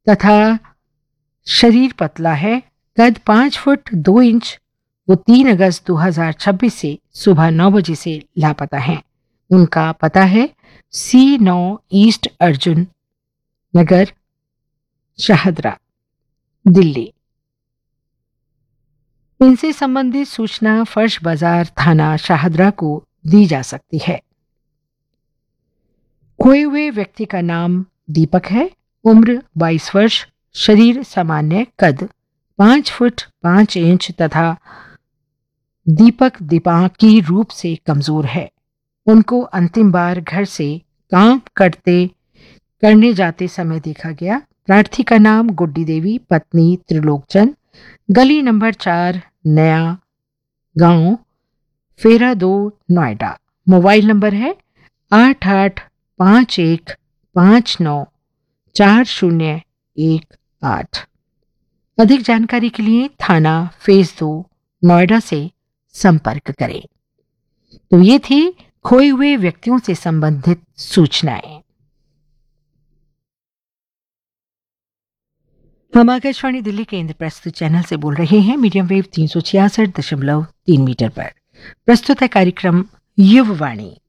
तथा शरीर पतला है, कद 5 फुट 2 इंच। वो 3 अगस्त 2026 से सुबह 9 बजे से लापता हैं। उनका पता है C9 ईस्ट अर्जुन नगर, शाहदरा, दिल्ली। इनसे संबंधित सूचना फर्श बाजार थाना शाहदरा को दी जा सकती है। खोए हुए व्यक्ति का नाम दीपक है, उम्र 22 वर्ष, शरीर सामान्य, कद 5 फुट 5 इंच तथा दीपक दिमागी रूप से कमजोर है। उनको अंतिम बार घर से काम करने जाते समय देखा गया। प्रार्थी का नाम गुड्डी देवी, पत्नी त्रिलोकचंद, गली नंबर 4, नया गांव, फेरा 2, नोएडा। मोबाइल नंबर है 8851594018। अधिक जानकारी के लिए थाना फेज 2, नोएडा से संपर्क करें। तो ये थी खोए हुए व्यक्तियों से संबंधित सूचनाएं। हम आकाशवाणी दिल्ली के इंद्रप्रस्थ चैनल से बोल रहे हैं, मीडियम वेव 366.3 मीटर पर। प्रस्तुत है कार्यक्रम युववाणी।